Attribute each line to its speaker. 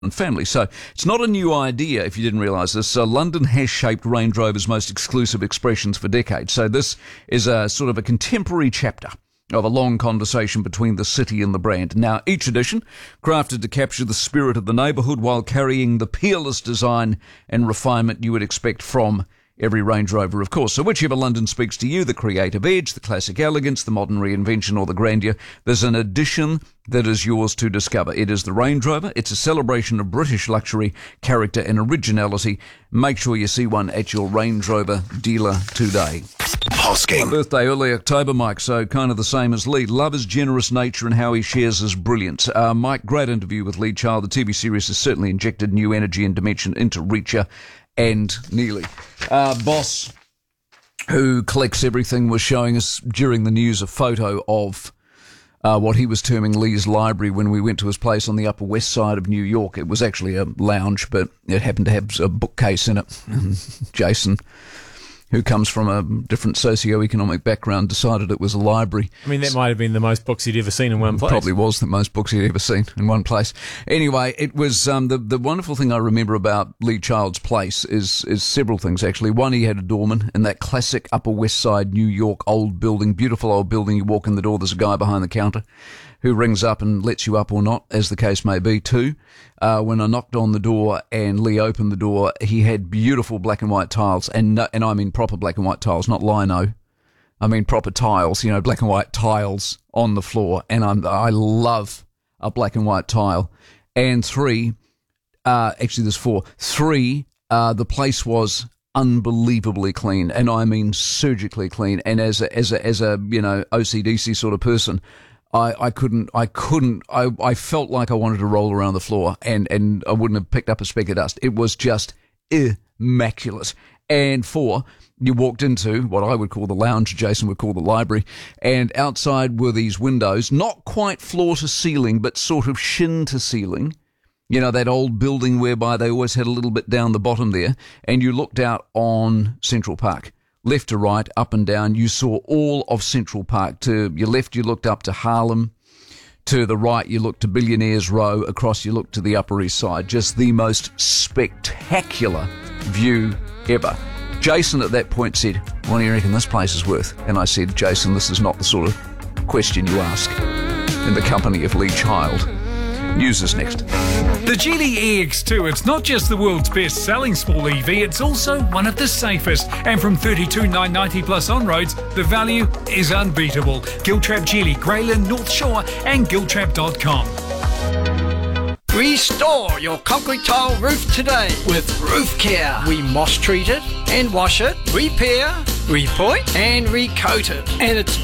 Speaker 1: family. So it's not a new idea, if you didn't realise this. London has shaped Range Rover's most exclusive expressions for decades. So this is a sort of a contemporary chapter of a long conversation between the city and the brand. Now, each edition crafted to capture the spirit of the neighbourhood while carrying the peerless design and refinement you would expect from every Range Rover, of course. So whichever London speaks to you, the creative edge, the classic elegance, the modern reinvention, or the grandeur, there's an edition that is yours to discover. It is the Range Rover. It's a celebration of British luxury, character, and originality. Make sure you see one at your Range Rover dealer today.
Speaker 2: Hosking.
Speaker 1: My birthday early October, Mike, so kind of the same as Lee. Love his generous nature and how he shares his brilliance. Mike, great interview with Lee Child. The TV series has certainly injected new energy and dimension into Reacher and Neely. Boss, who collects everything, was showing us during the news a photo of what he was terming Lee's library when we went to his place on the Upper West Side of New York. It was actually a lounge, but it happened to have a bookcase in it. Jason, who comes from a different socio-economic background, decided it was a library.
Speaker 3: I mean, that might have been the most books he'd ever seen in one place.
Speaker 1: Probably was the most books he'd ever seen in one place. Anyway, it was the wonderful thing I remember about Lee Child's place is several things, actually. One, he had a doorman in that classic Upper West Side New York old building, beautiful old building. You walk in the door, there's a guy behind the counter who rings up and lets you up or not, as the case may be. Two, when I knocked on the door and Lee opened the door, he had beautiful black and white tiles, and I mean proper black and white tiles, not lino. I mean proper tiles, black and white tiles on the floor, and I love a black and white tile. And three, actually there's four. Three, the place was unbelievably clean, and I mean surgically clean. And as a OCDC sort of person, I felt like I wanted to roll around the floor, and I wouldn't have picked up a speck of dust. It was just immaculate. And four, you walked into what I would call the lounge, Jason would call the library, and outside were these windows, not quite floor to ceiling, but sort of shin to ceiling. That old building whereby they always had a little bit down the bottom there, and you looked out on Central Park. Left to right, up and down, you saw all of Central Park. To your left, you looked up to Harlem. To the right, you looked to Billionaires Row. Across, you looked to the Upper East Side. Just the most spectacular view ever. Jason at that point said, "What do you reckon this place is worth?" And I said, "Jason, this is not the sort of question you ask in the company of Lee Child." News is next.
Speaker 4: The Geely EX2, it's not just the world's best-selling small EV, it's also one of the safest. And from $32,990 plus on-roads, the value is unbeatable. Giltrap Geely, Greyland, North Shore and Giltrap.com.
Speaker 5: Restore your concrete tile roof today with Roof Care. We moss treat it and wash it, repair, repoint and recoat it. And it's